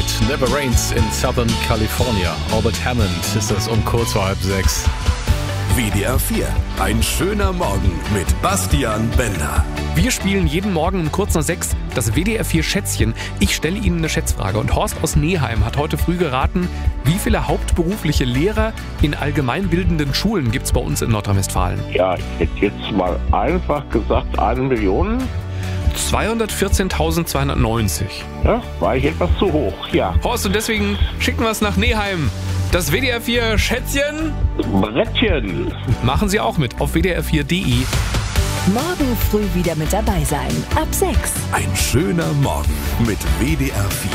mit Never Rains in Southern California. Albert Hammond ist das um kurz vor 5:30. WDR 4. Ein schöner Morgen mit Bastian Bender. Wir spielen jeden Morgen um kurz nach 6 das WDR 4 Schätzchen. Ich stelle Ihnen eine Schätzfrage und Horst aus Neheim hat heute früh geraten, wie viele hauptberufliche Lehrer in allgemeinbildenden Schulen gibt es bei uns in Nordrhein-Westfalen? Ja, ich hätte jetzt mal einfach gesagt 1 Million. 214.290. Ja, war ich etwas zu hoch, ja. Horst, und deswegen schicken wir es nach Neheim. Das WDR 4 Schätzchen Brettchen. machen Sie auch mit auf wdr4.de. Morgen früh wieder mit dabei sein. Ab 6. Ein schöner Morgen mit WDR 4.